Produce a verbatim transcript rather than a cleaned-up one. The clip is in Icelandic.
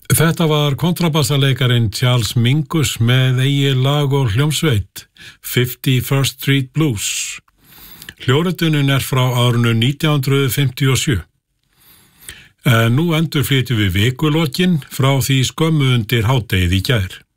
Þetta var kontrabassaleikarin Charles Mingus með eigið lag og hljómsveit, fifty-first Street Blues. Hljóðritunin er frá árinu nítján hundruð fimmtíu og sjö. En nú endurflytjum við vikulokin frá því skömmu undir hádegið í gær.